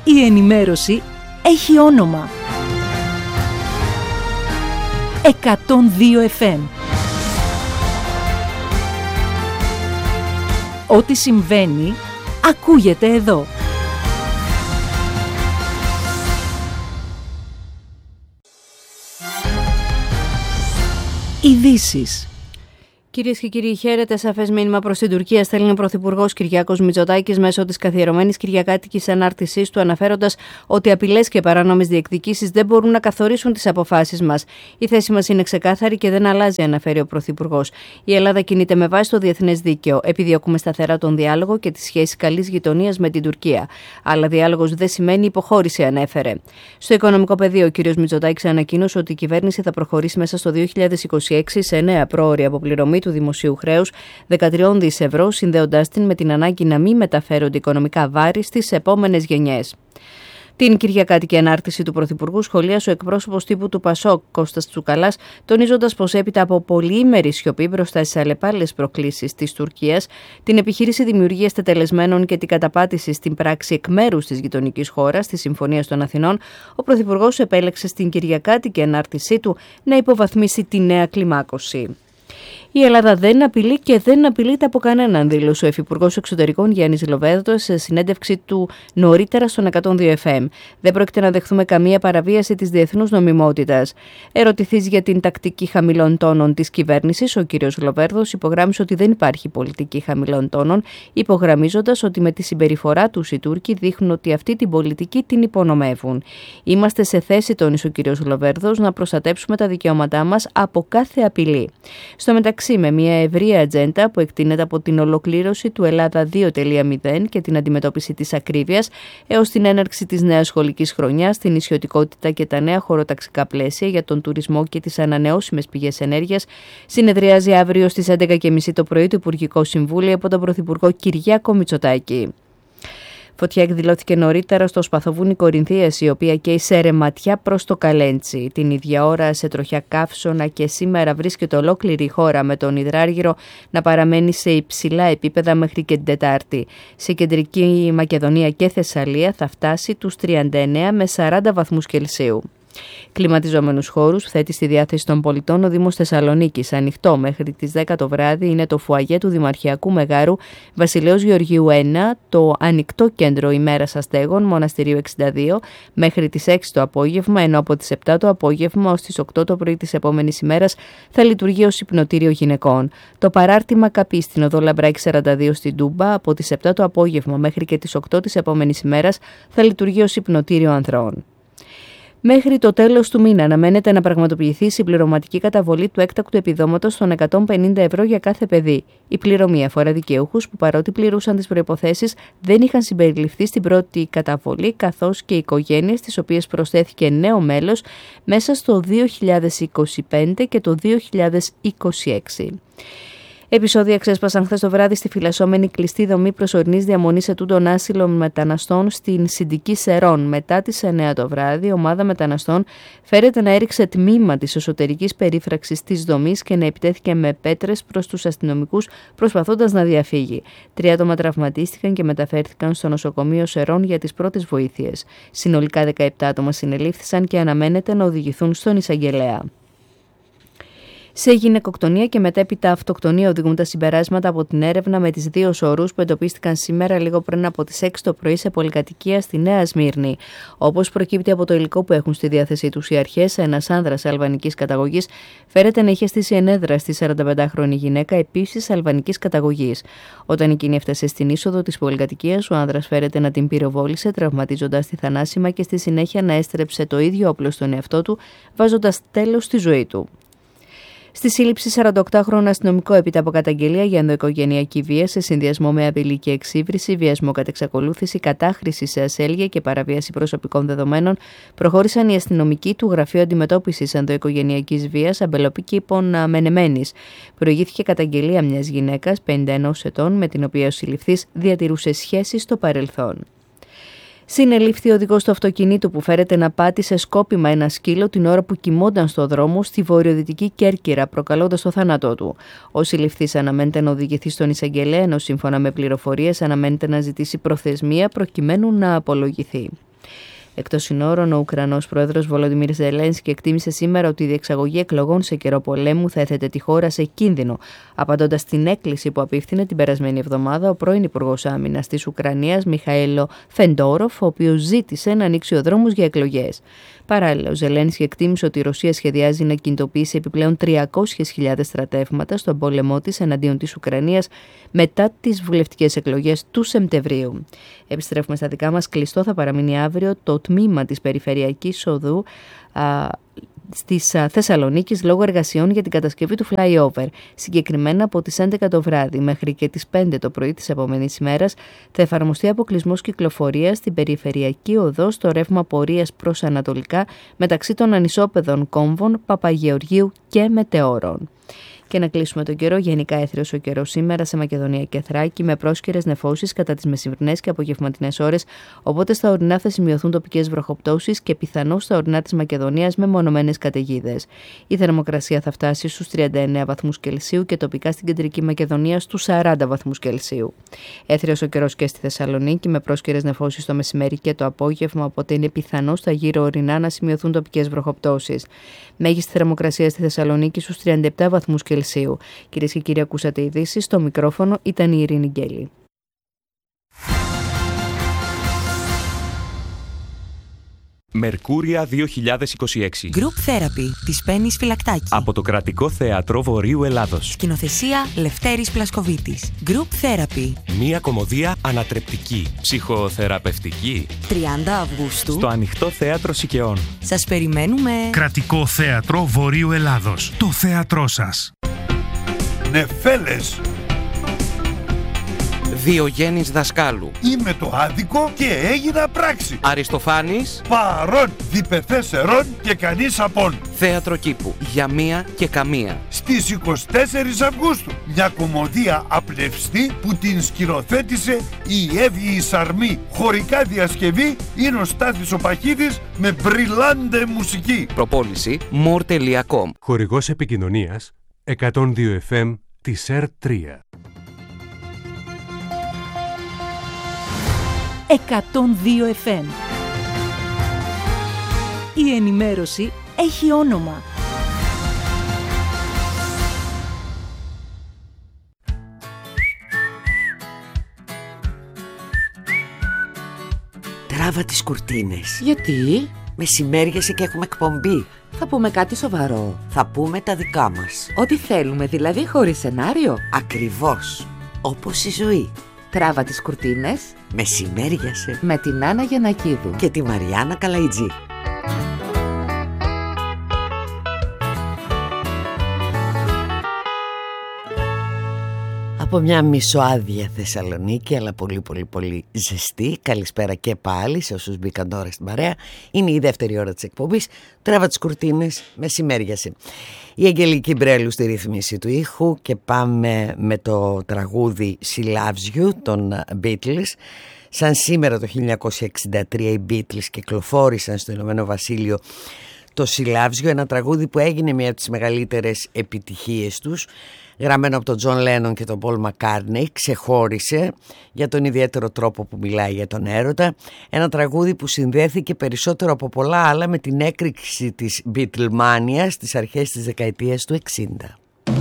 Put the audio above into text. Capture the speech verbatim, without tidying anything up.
Η ενημέρωση έχει όνομα. εκατόν δύο εφ εμ. Ό,τι συμβαίνει, ακούγεται εδώ. Ειδήσεις. Κυρίες και κύριοι, χαίρετε. Σαφές μήνυμα προς την Τουρκία στέλνει ο Πρωθυπουργός Κυριάκος Μητσοτάκης μέσω της καθιερωμένης κυριακάτικης ανάρτησής του, αναφέροντας ότι απειλές και παράνομες διεκδικήσεις δεν μπορούν να καθορίσουν τις αποφάσεις μας. Η θέση μας είναι ξεκάθαρη και δεν αλλάζει, αναφέρει ο Πρωθυπουργός. Η Ελλάδα κινείται με βάση το διεθνές δίκαιο. Επιδιώκουμε σταθερά τον διάλογο και τη σχέση καλής γειτονίας με την Τουρκία. Αλλά διάλογος δεν σημαίνει υποχώρηση, ανέφερε. Στο οικονομικό πεδίο, ο κ. Μητσοτάκης ανακοίνωσε ότι η κυβέρνηση θα προχωρήσει μέσα στο δύο χιλιάδες είκοσι έξι σε νέα πρόωρη αποπληρωμή του δημοσίου χρέους δεκατρία δισεκατομμύρια ευρώ, συνδέοντάς την με την ανάγκη να μην μεταφέρονται οικονομικά βάρη στις επόμενες γενιές. Την κυριακάτικη ανάρτηση του Πρωθυπουργού σχολίασε ο εκπρόσωπος τύπου του Πασόκ, Κώστας Τσουκαλάς, τονίζοντας πως έπειτα από πολυήμερη σιωπή μπροστά στις αλλεπάλληλες προκλήσεις της Τουρκίας, την επιχείρηση δημιουργίας τετελεσμένων και την καταπάτηση στην πράξη εκ μέρους της γειτονικής χώρας, της Συμφωνίας των Αθηνών, ο Πρωθυπουργός επέλεξε στην κυριακάτικη ανάρτησή του να υποβαθμίσει τη νέα κλιμάκωση. Η Ελλάδα δεν απειλεί και δεν απειλείται από κανέναν, δήλωσε ο Υφυπουργός Εξωτερικών Γιάννης Λοβέρδος σε συνέντευξη του νωρίτερα στον εκατόν δύο εφ εμ. Δεν πρόκειται να δεχθούμε καμία παραβίαση της διεθνούς νομιμότητας. Ερωτηθείς για την τακτική χαμηλών τόνων της κυβέρνησης, ο κ. Λοβέρδος υπογράμμισε ότι δεν υπάρχει πολιτική χαμηλών τόνων, υπογραμμίζοντας ότι με τη συμπεριφορά τους οι Τούρκοι δείχνουν ότι αυτή την πολιτική την υπονομεύουν. Είμαστε σε θέση, τόνισε ο κ. Λοβέρδος, να προστατέψουμε τα δικαιώματά μας από κάθε απειλή. Στο μεταξύ, με μια ευρεία ατζέντα που εκτείνεται από την ολοκλήρωση του Ελλάδα δύο τελεία μηδέν και την αντιμετώπιση της ακρίβειας έως την έναρξη της νέας σχολικής χρονιάς, την νησιωτικότητα και τα νέα χωροταξικά πλαίσια για τον τουρισμό και τις ανανεώσιμες πηγές ενέργειας, συνεδριάζει αύριο στις έντεκα και μισή το πρωί το Υπουργικό Συμβούλιο από τον Πρωθυπουργό Κυριάκο Μητσοτάκη. Φωτιά εκδηλώθηκε νωρίτερα στο Σπαθοβούνι Κορινθίας, η οποία καίει σε ρεματιά προς το Καλέντσι. Την ίδια ώρα σε τροχιά καύσωνα και σήμερα βρίσκεται ολόκληρη η χώρα, με τον υδράργυρο να παραμένει σε υψηλά επίπεδα μέχρι και την Τετάρτη. Σε κεντρική Μακεδονία και Θεσσαλία θα φτάσει τους τριάντα εννέα με σαράντα βαθμούς Κελσίου. Κλιματιζόμενους χώρους θέτει στη διάθεση των πολιτών ο Δήμος Θεσσαλονίκης. Ανοιχτό μέχρι τις δέκα το βράδυ είναι το φουαγέ του Δημαρχιακού Μεγάρου Βασιλέως Γεωργίου ένα, το ανοιχτό κέντρο ημέρας αστέγων Μοναστηρίου εξήντα δύο μέχρι τις έξι το απόγευμα, ενώ από τις επτά το απόγευμα ως τις οκτώ το πρωί της επόμενης ημέρας θα λειτουργεί ως υπνοτήριο γυναικών. Το παράρτημα Καπή στην οδό Λαμπράκη σαράντα δύο στην Τούμπα από τις επτά το απόγευμα μέχρι και τις οκτώ της επόμενης ημέρας θα λειτουργεί ως υπνοτήριο ανδρών. Μέχρι το τέλος του μήνα αναμένεται να πραγματοποιηθεί η συμπληρωματική καταβολή του έκτακτου επιδόματος των εκατόν πενήντα ευρώ για κάθε παιδί. Η πληρωμή αφορά δικαιούχους που, παρότι πληρούσαν τις προϋποθέσεις, δεν είχαν συμπεριληφθεί στην πρώτη καταβολή, καθώς και οικογένειες τις οποίες προσθέθηκε νέο μέλος μέσα στο δύο χιλιάδες είκοσι πέντε και το δύο χιλιάδες είκοσι έξι. Επεισόδια ξέσπασαν χθες το βράδυ στη φυλασσόμενη κλειστή δομή προσωρινής διαμονής ετούντων άσυλων μεταναστών στην Συντική Σερών. Μετά τις εννέα το βράδυ, η ομάδα μεταναστών φέρεται να έριξε τμήμα της εσωτερικής περίφραξης της δομής και να επιτέθηκε με πέτρες προς τους αστυνομικούς, προσπαθώντας να διαφύγει. Τρία άτομα τραυματίστηκαν και μεταφέρθηκαν στο νοσοκομείο Σερών για τις πρώτες βοήθειες. Συνολικά δεκαεπτά άτομα συνελήφθησαν και αναμένεται να οδηγηθούν στον εισαγγελέα. Σε γυναικοκτονία και μετέπειτα αυτοκτονία οδηγούν τα συμπεράσματα από την έρευνα με τις δύο σωρούς που εντοπίστηκαν σήμερα λίγο πριν από τις έξι το πρωί σε πολυκατοικία στη Νέα Σμύρνη. Όπως προκύπτει από το υλικό που έχουν στη διάθεσή τους οι αρχές, ένας άνδρας αλβανικής καταγωγής φέρεται να είχε στήσει ενέδρα στη σαρανταπεντάχρονη γυναίκα επίσης αλβανικής καταγωγής. Όταν εκείνη έφτασε στην είσοδο της πολυκατοικίας, ο άνδρας φέρεται να την πυροβόλησε, τραυματίζοντας τη θανάσιμα και στη συνέχεια να έστρεψε το ίδιο όπλο στον εαυτό του, βάζοντας τέλος στη ζωή του. Στη σύλληψη σαρανταοκτάχρονου αστυνομικό έπειτα από καταγγελία για ενδοοικογενειακή βία σε συνδυασμό με απειλή και εξύβριση, βιασμό κατ' εξακολούθηση, κατάχρηση σε ασέλγεια και παραβίαση προσωπικών δεδομένων, προχώρησαν οι αστυνομικοί του Γραφείου Αντιμετώπισης Ενδοοικογενειακής Βίας Αμπελοπίκηπων Μενεμένης. Προηγήθηκε καταγγελία μιας γυναίκας πενήντα ενός ετών με την οποία ο συλληφθής διατηρούσε σχέση στο παρελθόν. Συνελήφθη ο οδηγός του αυτοκινήτου που φέρεται να πάτησε σκόπιμα ένα σκύλο την ώρα που κοιμόταν στο δρόμο στη βορειοδυτική Κέρκυρα, προκαλώντας το θάνατό του. Ο συλληφθής αναμένεται να οδηγηθεί στον εισαγγελέα, ενώ σύμφωνα με πληροφορίες αναμένεται να ζητήσει προθεσμία προκειμένου να απολογηθεί. Εκτός συνόρων, ο Ουκρανός πρόεδρος Βολοντιμίρ Ζελένσκι εκτίμησε σήμερα ότι η διεξαγωγή εκλογών σε καιρό πολέμου θα έθετε τη χώρα σε κίνδυνο, απαντώντας στην έκκληση που απίφθινε την περασμένη εβδομάδα ο πρώην Υπουργός Άμυνας της Ουκρανίας Μιχαήλο Φεντόροφ, ο οποίος ζήτησε να ανοίξει ο δρόμος για εκλογές. Παράλληλα, ο Ζελένσκι εκτίμησε ότι η Ρωσία σχεδιάζει να κινητοποιήσει επιπλέον τριακόσιες χιλιάδες στρατεύματα στον πόλεμό της εναντίον της Ουκρανίας μετά τις βουλευτικές εκλογές του Σεπτεμβρίου. Επιστρέφουμε στα δικά μας. Κλειστό θα παραμείνει αύριο το τμήμα της Περιφερειακής Οδού α, στις Θεσσαλονίκης λόγω εργασιών για την κατασκευή του flyover. Συγκεκριμένα από τις έντεκα το βράδυ μέχρι και τις πέντε το πρωί της επόμενης ημέρας θα εφαρμοστεί αποκλεισμός κυκλοφορίας στην Περιφερειακή Οδό στο ρεύμα πορείας προς ανατολικά μεταξύ των ανισόπεδων κόμβων Παπαγεωργίου και Μετεώρων. Και να κλείσουμε τον καιρό. Γενικά έθριος ο καιρός σήμερα σε Μακεδονία και Θράκη με πρόσκαιρες νεφώσεις κατά τις μεσημβρινές και απογευματινές ώρες, οπότε στα ορεινά θα σημειωθούν τοπικές βροχοπτώσεις και πιθανώς στα ορεινά της Μακεδονίας με μονομένες καταιγίδες. Η θερμοκρασία θα φτάσει στους τριάντα εννέα βαθμούς Κελσίου και τοπικά στην κεντρική Μακεδονία στους σαράντα βαθμούς Κελσίου. Έθριος ο καιρός και στη Θεσσαλονίκη με πρόσκαιρες νεφώσεις το μεσημέρι και το απόγευμα, οπότε είναι πιθανώς στα γύρω ορεινά να σημειωθούν τοπικές βροχοπτώσεις. Μέγιστη θερμοκρασία στη Θεσσαλονίκη στους τριάντα επτά βαθμούς Κελσίου. Κυρίες και κύριοι, ακούσατε ειδήσεις. Στο μικρόφωνο ήταν η Ειρήνη Γκέλη. Μερκούρια δύο χιλιάδες είκοσι έξι. Group Therapy της Πέννης Φυλακτάκη. Από το Κρατικό Θέατρο Βορείου Ελλάδος. Σκηνοθεσία Λευτέρης Πλασκοβίτης. Group Therapy. Μία κωμωδία ανατρεπτική, ψυχοθεραπευτική. τριάντα Αυγούστου. Στο Ανοιχτό Θέατρο Σικαιών. Σας περιμένουμε. Κρατικό Θέατρο Βορείου Ελλάδος. Το θέατρό σας. Νεφέλες. Διογέννης Δασκάλου. Είμαι το άδικο και έγινα πράξη. Αριστοφάνης. Παρών διπεθέσερον και κανείς απόν. Θέατρο Κήπου. Για μία και καμία. Στις εικοστή τέταρτη Αυγούστου. Μια κωμωδία απλευστή που την σκηνοθέτησε η Εύη Σαρμή. Χωρικά διασκευή είναι ο Στάθης ο Παχίδης με μπριλάντε μουσική. Προπόληση more τελεία com. Χορηγός επικοινωνίας εκατόν δύο εφ εμ της ερ τρία. εκατόν δύο εφ εμ. Η ενημέρωση έχει όνομα. Τράβα τις κουρτίνες. Γιατί? Μεσημέριασε και έχουμε εκπομπή. Θα πούμε κάτι σοβαρό. Θα πούμε τα δικά μας. Ό,τι θέλουμε, δηλαδή χωρίς σενάριο. Ακριβώς. Όπως η ζωή. Τράβα τις κουρτίνες. Μεσημέριασε. Με την Άννα Γιαννακίδου. Και τη Μαριάννα Καλαϊτζή. Από μια μισοάδια Θεσσαλονίκη, αλλά πολύ πολύ πολύ ζεστή. Καλησπέρα και πάλι σε όσους μπήκαν τώρα στην παρέα. Είναι η δεύτερη ώρα της εκπομπής. Τράβα τις κουρτίνες, μεσημέριασε. Η Αγγελική Μπρέλου στη ρύθμιση του ήχου και πάμε με το τραγούδι She Loves You των Beatles. Σαν σήμερα το χίλια εννιακόσια εξήντα τρία οι Beatles κυκλοφόρησαν στο Ηνωμένο Βασίλειο το She Loves You, ένα τραγούδι που έγινε μια από τις μεγαλύτερες επιτυχίες τους, γραμμένο από τον Τζον Λένον και τον Πολ Μακκάρτνεϊ. Ξεχώρισε για τον ιδιαίτερο τρόπο που μιλάει για τον έρωτα. Ένα τραγούδι που συνδέθηκε περισσότερο από πολλά άλλα με την έκρηξη της Beatlemania στις αρχές της δεκαετίας του εξήντα.